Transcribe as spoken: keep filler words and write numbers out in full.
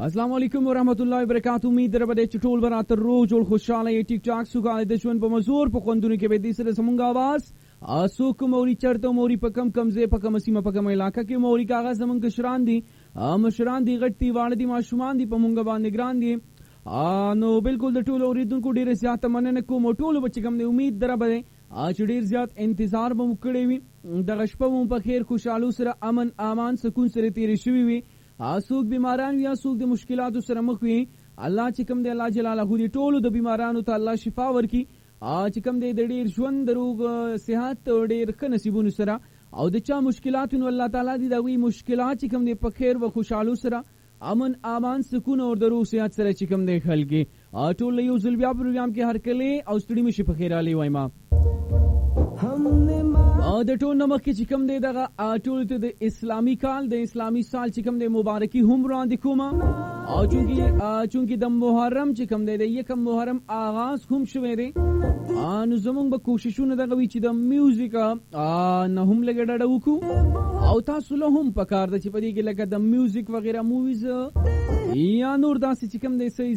السلام علیکم ورحمت الله وبرکاتہ. امید در بده چټول برات روز او خوشاله ټیک ټاک سوګا د ژوند په مزور په خوندونو کې به دې سره سمونګ आवाज اسو کوم اوري چرته موري په کم کم زه په کم سیمه په کم علاقہ کې موري کاغذ زمونږ کشران دي مشران دي غټي واړه دي ماشومان دي په مونږ باندې ګران دي. نو بالکل د ټولو اوریدونکو ډیره زیاته مننه کوم. ټولو بچ کم دي امید در بده اچ ډیر زیات انتظار به وکړي وي د غشپه مو په خیر خوشاله سره امن امان سکون سره تیر شوي وي. اسوک بیماران یا اسوک د مشکلاتو سره مخ وي الله چې کوم دی الله جلاله دی ټولو د بیمارانو ته الله شفا ورکي چې کوم دی د ډیر ژوند دروغ صحت ډیر ښه نصیبونو سره او د چا مشکلاتونو الله تعالی دی دا وی مشکلات چې کوم دی په خیر و خوشاله سره امن امان سکون او دروغ صحت سره چې کوم دی خلګي ټول یو ځل بیا پروګرام کې هر کله او ستړي مشي په خیر علي وایما او د ټول نمک چې کوم دی دغه ټول ته د اسلامي کال د اسلامي سال چې کوم دی مبارکي هم وړاندې کوم او چونکی چونکی د محرم چې کوم دی د یکم محرم آغاز هم شوی دی نو زمونږ به کوششونه دغه وي چې د میوزیک نه هم لږ ډډه وکړو او تاسو له هم پکار ده چې په دې کې لکه د میوزیک وغیره موویز یا نور داسې چې کوم دی